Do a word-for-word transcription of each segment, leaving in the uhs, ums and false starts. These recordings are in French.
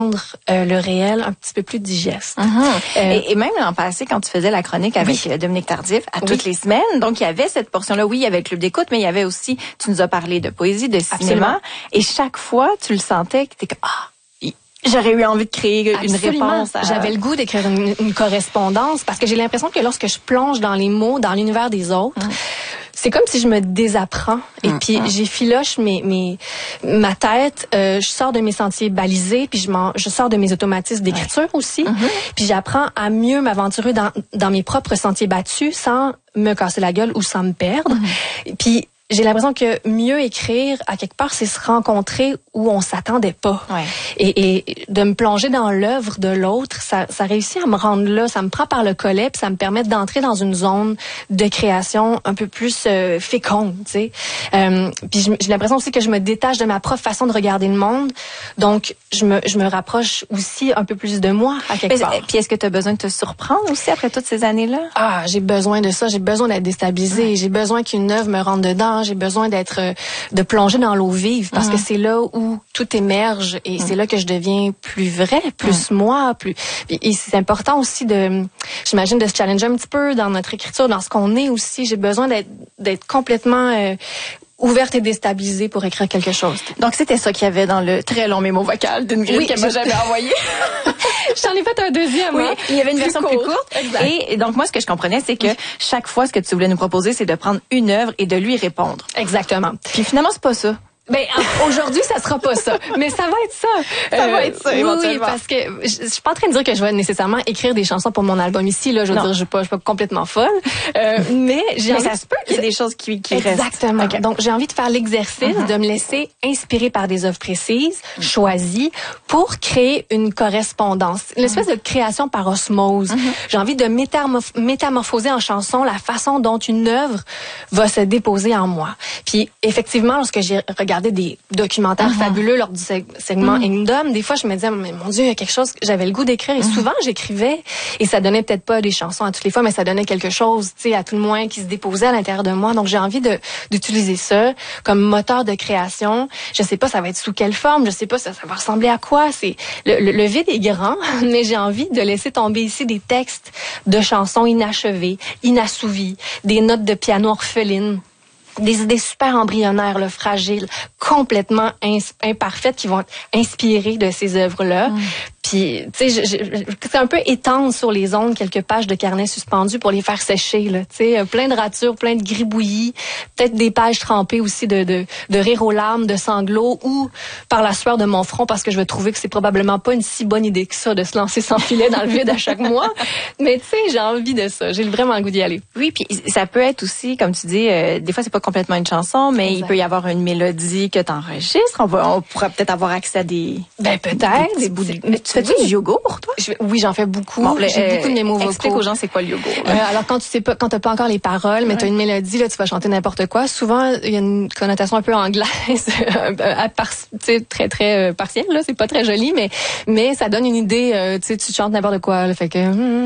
Euh, le réel un petit peu plus digeste. Mm-hmm. Euh, et, et même l'an passé, quand tu faisais la chronique avec oui. Dominique Tardif à oui. toutes les semaines, donc il y avait cette portion-là, oui, il y avait le club d'écoute, mais il y avait aussi, tu nous as parlé de poésie, de cinéma, Absolument. et chaque fois, tu le sentais que t'es comme, ah, j'aurais eu envie de créer Absolument. une réponse. À... J'avais le goût d'écrire une, une correspondance parce que j'ai l'impression que lorsque je plonge dans les mots, dans l'univers des autres, mm. c'est comme si je me désapprends et mmh, puis mmh. j'effiloche mes, mes, ma tête, euh, je sors de mes sentiers balisés, puis je, m'en, je sors de mes automatismes d'écriture ouais. aussi, mmh. puis j'apprends à mieux m'aventurer dans, dans mes propres sentiers battus sans me casser la gueule ou sans me perdre. Mmh. Puis j'ai l'impression que mieux écrire, à quelque part, c'est se rencontrer où on s'attendait pas. Ouais. Et, et de me plonger dans l'œuvre de l'autre, ça, ça réussit à me rendre là. Ça me prend par le collet, puis ça me permet d'entrer dans une zone de création un peu plus euh, féconde, tu sais. Euh, puis j'ai l'impression aussi que je me détache de ma propre façon de regarder le monde. Donc, je me, je me rapproche aussi un peu plus de moi, à quelque mais, part. Puis est-ce que tu as besoin de te surprendre aussi après toutes ces années-là? Ah, j'ai besoin de ça. J'ai besoin d'être déstabilisée. Ouais. J'ai besoin qu'une œuvre me rentre dedans. J'ai besoin d'être, euh, de plonger dans l'eau vive parce mmh. que c'est là où tout émerge et mmh. c'est là que je deviens plus vrai, plus mmh. moi, plus. Et c'est important aussi de, j'imagine, de se challenger un petit peu dans notre écriture, dans ce qu'on est aussi. J'ai besoin d'être, d'être complètement euh, ouverte et déstabilisée pour écrire quelque chose. Donc c'était ça qu'il y avait dans le très long mémo vocal d'Ingrid oui, qu'elle m'a jamais envoyé. J'en ai fait un deuxième. Oui, hein? Il y avait une plus version courte. plus courte. Exact. Et, et donc moi, ce que je comprenais, c'est que oui. chaque fois, ce que tu voulais nous proposer, c'est de prendre une œuvre et de lui répondre. Exactement. Puis finalement, c'est pas ça. Ben aujourd'hui, ça sera pas ça, mais ça va être ça. Ça euh, va être ça éventuellement. Oui, parce que je, je suis pas en train de dire que je vais nécessairement écrire des chansons pour mon album ici. Là, je veux non. dire, je suis pas, je suis pas complètement folle, euh, mais j'ai. Mais envie ça se peut qu'il y ait des choses qui, qui restent. Exactement. Okay. Donc j'ai envie de faire l'exercice mm-hmm. de me laisser inspirer par des œuvres précises, mm-hmm. choisies, pour créer une correspondance, une espèce mm-hmm. de création par osmose. Mm-hmm. J'ai envie de métamorph- métamorphoser en chanson la façon dont une œuvre va se déposer en moi. Puis effectivement, lorsque j'ai regardé des documentaires mm-hmm. fabuleux lors du segment mm-hmm. Kingdom, des fois je me disais mais mon Dieu, il y a quelque chose que j'avais le goût d'écrire et mm-hmm. souvent j'écrivais et ça donnait peut-être pas des chansons à toutes les fois, mais ça donnait quelque chose, tu sais, à tout le moins qui se déposait à l'intérieur de moi. Donc j'ai envie de d'utiliser ça comme moteur de création. Je sais pas ça va être sous quelle forme, je sais pas ça, ça va ressembler à quoi. C'est le, le, le vide est grand, mais j'ai envie de laisser tomber ici des textes de chansons inachevées, inassouvies, des notes de piano orphelines. Des idées super embryonnaires, là, fragiles, complètement ins- imparfaites, qui vont être inspirées de ces œuvres-là. Mm. Puis, tu sais, c'est un peu étendre sur les ondes quelques pages de carnet suspendues pour les faire sécher, là. Tu sais, plein de ratures, plein de gribouillis, peut-être des pages trempées aussi de, de, de rire aux larmes, de sanglots, ou par la sueur de mon front, parce que je vais trouver que c'est probablement pas une si bonne idée que ça de se lancer sans filet dans le vide à chaque mois. Mais tu sais, j'ai envie de ça. J'ai vraiment le goût d'y aller. Oui, puis ça peut être aussi, comme tu dis, euh, des fois c'est pas complètement une chanson, mais exact. Il peut y avoir une mélodie que tu enregistres. On, va, on pourra peut-être avoir accès à des... Ben peut-être. Des, des bouts de... Mais tu fais-tu oui. du yogourt, toi? Je, oui, j'en fais beaucoup. Bon, j'ai euh, beaucoup de mémos vocaux. Explique aux gens c'est quoi le yogourt. Euh, alors quand tu sais pas, quand t'as pas encore les paroles, mais ouais. t'as une mélodie, là, tu vas chanter n'importe quoi. Souvent, il y a une connotation un peu anglaise, à part, tu sais, très très euh, partielle. Là, c'est pas très joli, mais mais ça donne une idée. Euh, tu sais, tu chantes n'importe quoi. Là, fait que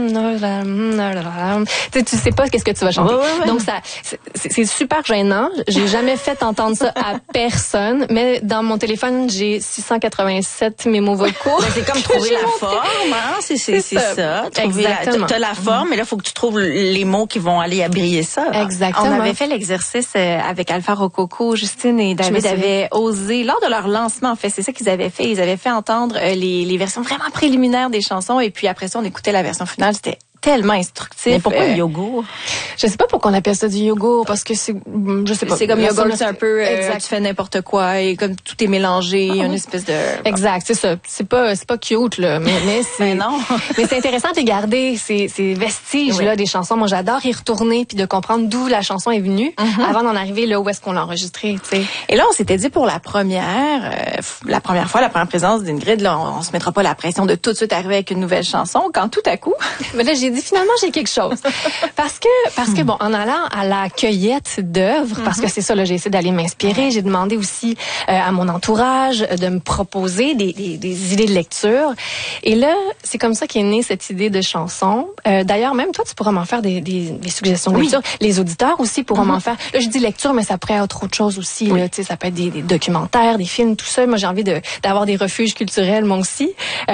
tu sais, tu sais pas qu'est-ce que tu vas chanter. Ouais, ouais, ouais. Donc ça, c'est, c'est super gênant. J'ai jamais fait entendre ça à personne, mais dans mon téléphone, j'ai six cent quatre-vingt-sept mémos vocaux. Ben, c'est comme trouver la forme, hein? C'est, c'est, c'est, c'est ça. ça. Exactement. Tu as la forme, mais là, il faut que tu trouves les mots qui vont aller abriller ça. Exactement. On avait fait l'exercice avec Alpha Rococo, Justine et David avaient osé, lors de leur lancement, en fait, c'est ça qu'ils avaient fait. Ils avaient fait entendre les, les versions vraiment préliminaires des chansons, et puis après ça, on écoutait la version finale. C'était tellement instructif. Mais pourquoi euh, le yogourt? Je sais pas pourquoi on appelle ça du yogourt, parce que c'est, je sais pas. C'est comme yogourt, c'est un peu, euh, tu fais n'importe quoi, et comme tout est mélangé, il y a une espèce de... Exact, c'est ça. C'est pas, c'est pas cute, là, mais, mais c'est... mais non. mais c'est intéressant de garder ces, ces vestiges, oui. là, des chansons. Moi, j'adore y retourner, puis de comprendre d'où la chanson est venue, mm-hmm. avant d'en arriver là où est-ce qu'on l'a enregistrée, tu sais. Et là, on s'était dit pour la première, euh, la première fois, la première présence d'Ingrid, là, on, on se mettra pas la pression de tout de suite arriver avec une nouvelle chanson, quand tout à coup... mais là, j'ai dit finalement j'ai quelque chose. Parce que parce que bon, en allant à la cueillette d'œuvres, parce que c'est ça là, j'ai essayé d'aller m'inspirer, j'ai demandé aussi euh, à mon entourage de me proposer des, des, des idées de lecture. Et là, c'est comme ça qu'est née cette idée de chanson. Euh, d'ailleurs, même toi, tu pourras m'en faire des, des, des suggestions de oui. lecture. Les auditeurs aussi pourront mm-hmm. m'en faire. Là, je dis lecture, mais ça pourrait être autre chose aussi. Oui. Là, tu sais, ça peut être des, des documentaires, des films, tout ça. Moi, j'ai envie de d'avoir des refuges culturels, moi aussi. Euh,